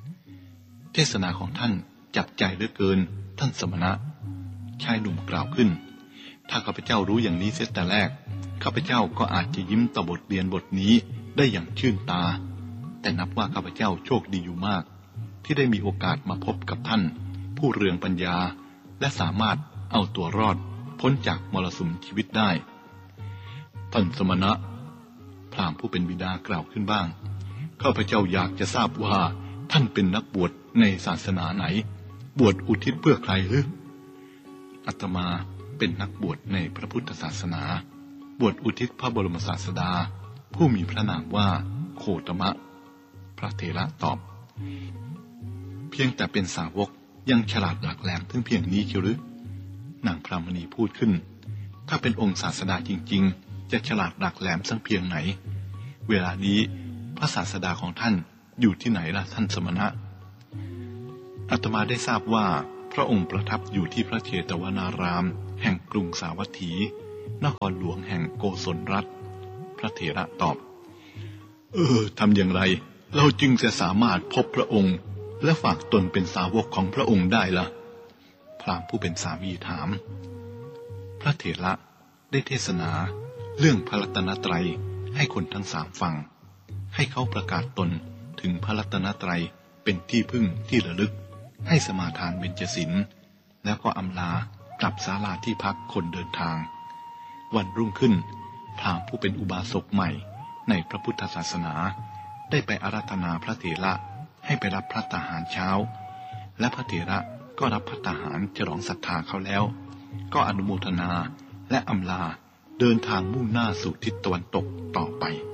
เทศนาของท่านจับใจเหลือเกินท่านสมณะชายหนุ่มกล่าวขึ้นถ้าข้าพเจ้ารู้อย่างนี้เสียแต่แรกข้าพเจ้าก็อาจจะยิ้มต่อบทเรียนบทนี้ได้อย่างชื่นตาแต่นับว่าข้าพเจ้าโชคดีอยู่มากที่ได้มีโอกาสมาพบกับท่านผู้เรืองปัญญาและสามารถเอาตัวรอดพ้นจากมรสุมชีวิตได้ท่านสมณะพราหมณ์ผู้เป็นบิดากล่าวขึ้นบ้างข้าพเจ้าอยากจะทราบว่าท่านเป็นนักบวชในศาสนาไหนบวชอุทิศเพื่อใครหรืออาตมาเป็นนักบวชในพระพุทธศาสนาบวชอุทิศพระบรมศาสดาผู้มีพระนามว่าโคตมะพระเถระตอบเพียงแต่เป็นสาวกยังฉลาดหลักแหลมถึงเพียงนี้เชียวหรือนางพรามณีพูดขึ้นถ้าเป็นองค์ศาสดาจริงๆจะฉลาดหลักแหลมสักเพียงไหนเวลานี้พระศาสดาของท่านอยู่ที่ไหนล่ะท่านสมณะอาตมาได้ทราบว่าพระองค์ประทับอยู่ที่พระเชตวนารามแห่งกรุงสาวัตถีนครหลวงแห่งโกศลรัฐพระเถระตอบทำอย่างไรเราจึงจะสามารถพบพระองค์และฝากตนเป็นสาวกของพระองค์ได้ล่ะพราหมณ์ผู้เป็นสามีถามพระเถระได้เทศนาเรื่องพระรัตนตรัยให้คนทั้งสามฟังให้เขาประกาศตนถึงพระรัตนตรัยเป็นที่พึ่งที่ระลึกให้สมาทานเบญจศีลแล้วก็อำลากลับศาลาที่พักคนเดินทางวันรุ่งขึ้นพราหมณ์ผู้เป็นอุบาสกใหม่ในพระพุทธศาสนาได้ไปอาราธนาพระเถระให้ไปรับพระตาหารเช้าและพระเถระก็รับพระตาหารฉลองศรัทธาเขาแล้วก็อนุโมทนาและอำลาเดินทางมุ่งหน้าสู่ทิศตะวันตกต่อไป